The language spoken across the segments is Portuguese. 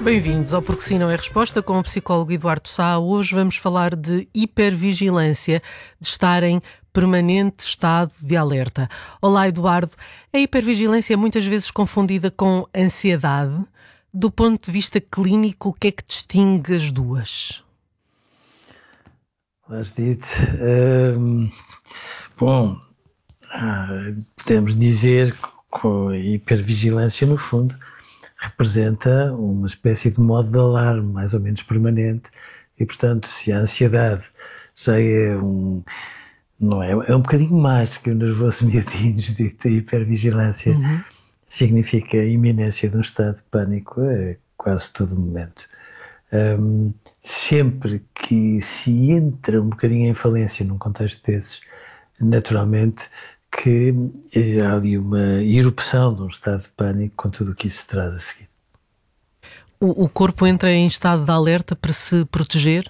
Bem-vindos ao Porque Sim Não É Resposta com o psicólogo Eduardo Sá. Hoje vamos falar de hipervigilância, de estar em permanente estado de alerta. Olá, Eduardo. A hipervigilância é muitas vezes confundida com ansiedade. Do ponto de vista clínico, o que é que distingue as duas? Olá, Judite. Bom, podemos dizer que a hipervigilância, no fundo, representa uma espécie de modo de alarme, mais ou menos permanente, e, portanto, se a ansiedade já não é, é um bocadinho mais que o nervoso miudinho, Judite. A hipervigilância significa a iminência de um estado de pânico a quase todo momento. Sempre que se entra um bocadinho em falência num contexto desses, naturalmente que há ali uma erupção de um estado de pânico com tudo o que isso traz a seguir. O corpo entra em estado de alerta para se proteger?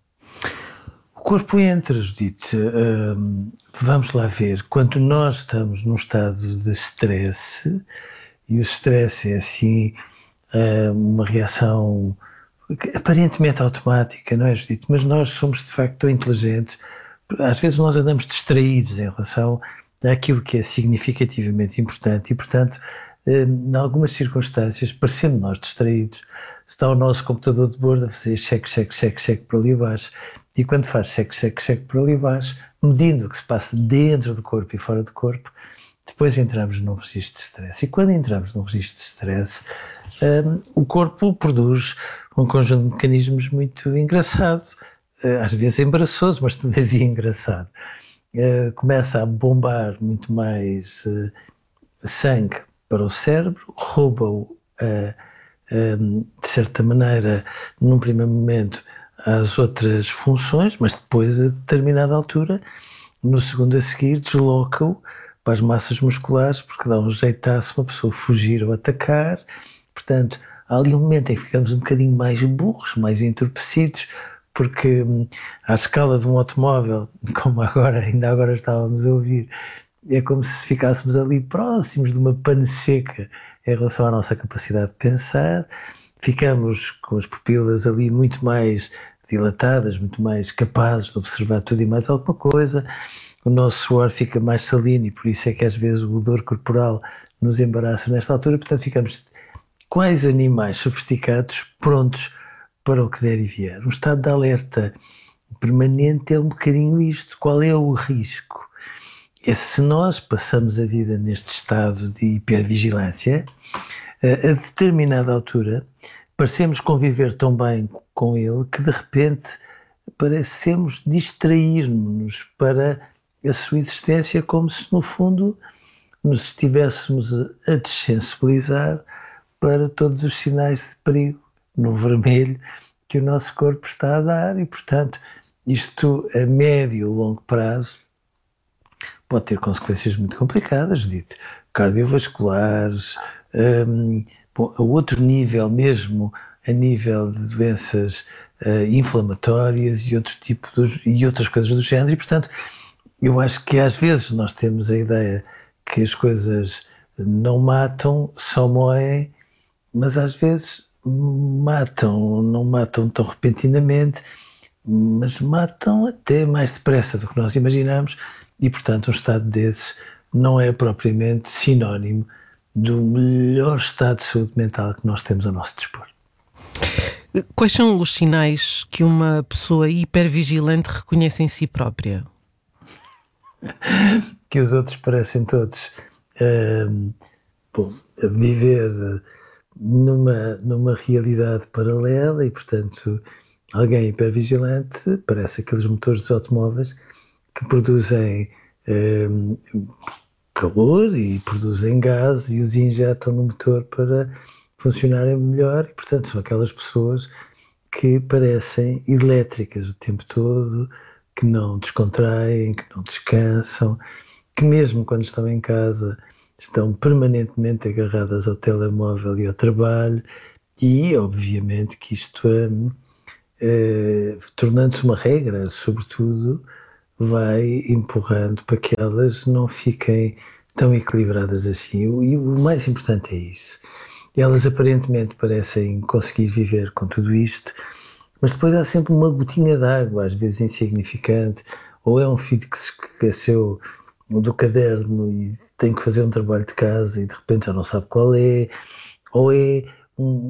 O corpo entra, Judite. Vamos lá ver. Quando nós estamos num estado de stress, e o stress é assim uma reação aparentemente automática, não é, Judite? Mas nós somos de facto tão inteligentes. Às vezes nós andamos distraídos em relação àquilo que é significativamente importante e, portanto, em algumas circunstâncias, parecendo nós distraídos, está o nosso computador de bordo a fazer cheque por ali abaixo. E quando faz cheque por ali abaixo, medindo o que se passa dentro do corpo e fora do corpo, depois entramos num registro de stress. E quando entramos num registro de stress, o corpo produz um conjunto de mecanismos muito engraçado, às vezes embaraçoso, mas todavia engraçado. Começa a bombar muito mais sangue para o cérebro, rouba-o, de certa maneira, num primeiro momento, às outras funções, mas depois, a determinada altura, no segundo a seguir, desloca-o para as massas musculares, porque dá um jeitaço uma pessoa fugir ou atacar. Portanto, há ali um momento em que ficamos um bocadinho mais burros, mais entorpecidos, porque à escala de um automóvel, como ainda agora estávamos a ouvir, é como se ficássemos ali próximos de uma pane seca em relação à nossa capacidade de pensar. Ficamos com as pupilas ali muito mais dilatadas, muito mais capazes de observar tudo e mais alguma coisa. O nosso suor fica mais salino e por isso é que às vezes o odor corporal nos embaraça nesta altura. Portanto, ficamos quais animais sofisticados prontos para o que der e vier. Um estado de alerta permanente é um bocadinho isto. Qual é o risco? É se nós passamos a vida neste estado de hipervigilância, a determinada altura parecemos conviver tão bem com ele que de repente parecemos distrair-nos para a sua existência, como se no fundo nos estivéssemos a desensibilizar para todos os sinais de perigo no vermelho que o nosso corpo está a dar. E, portanto, isto a médio e longo prazo pode ter consequências muito complicadas, dito cardiovasculares, a outro nível mesmo, a nível de doenças inflamatórias e outras coisas do género. E, portanto, eu acho que às vezes nós temos a ideia que as coisas não matam, só moem, mas às vezes não matam tão repentinamente, mas matam até mais depressa do que nós imaginamos e, portanto, um estado desses não é propriamente sinónimo do melhor estado de saúde mental que nós temos ao nosso dispor. Quais são os sinais que uma pessoa hipervigilante reconhece em si própria? Que os outros parecem todos viver numa realidade paralela e, portanto, alguém hipervigilante parece aqueles motores dos automóveis que produzem calor e produzem gás e os injetam no motor para funcionarem melhor e, portanto, são aquelas pessoas que parecem elétricas o tempo todo, que não descontraem, que não descansam, que mesmo quando estão em casa estão permanentemente agarradas ao telemóvel e ao trabalho e, obviamente, que isto tornando-se uma regra, sobretudo, vai empurrando para que elas não fiquem tão equilibradas assim. E o mais importante é isso. elas aparentemente parecem conseguir viver com tudo isto, mas depois há sempre uma gotinha de água, às vezes insignificante, ou é um filho que se esqueceu do caderno e tem que fazer um trabalho de casa e de repente já não sabe qual é, ou é um